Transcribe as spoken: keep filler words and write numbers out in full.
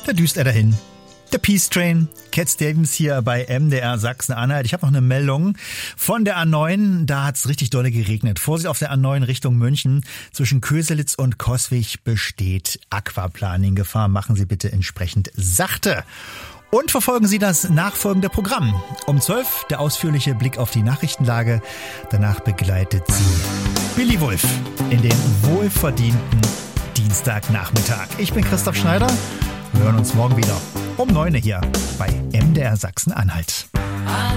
da düst er dahin. Der Peace Train, Cat Stevens hier bei M D R Sachsen-Anhalt. Ich habe noch eine Meldung von der A neun. Da hat's richtig dolle geregnet. Vorsicht auf der A neun Richtung München. Zwischen Köselitz und Coswig besteht Aquaplaning-Gefahr. Machen Sie bitte entsprechend sachte. Und verfolgen Sie das nachfolgende Programm. Um zwölf der ausführliche Blick auf die Nachrichtenlage. Danach begleitet Sie Billy Wulff in den wohlverdienten Dienstagnachmittag. Ich bin Christoph Schneider. Wir hören uns morgen wieder um neun Uhr hier bei M D R Sachsen-Anhalt.